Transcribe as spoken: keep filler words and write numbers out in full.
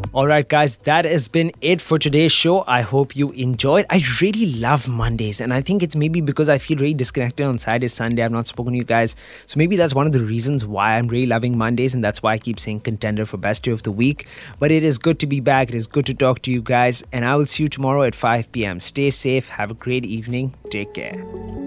All right, guys, that has been it for today's show. I hope you enjoyed. I really love Mondays, and I think it's maybe because I feel really disconnected on Saturday, Sunday. I've not spoken to you guys. So maybe that's one of the reasons why I'm really loving Mondays, and that's why I keep saying contender for best day of the week. But it is good to be back. It is good to talk to you guys, and I will see you tomorrow at five p.m. Stay safe. Have a great evening. Take care.